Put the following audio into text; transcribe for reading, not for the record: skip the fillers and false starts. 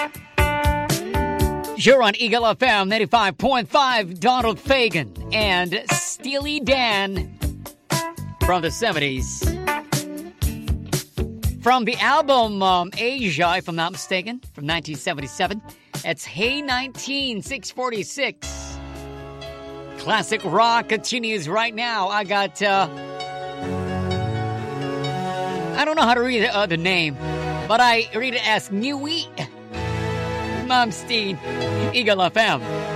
You're on Eagle FM 95.5, Donald Fagen and Steely Dan from the 70s. From the album Asia, if I'm not mistaken, from 1977. It's Hey 19, 646. Classic rock continues right now. I got, I don't know how to read the name, but I read it as Nui Malmsteen, Eagle FM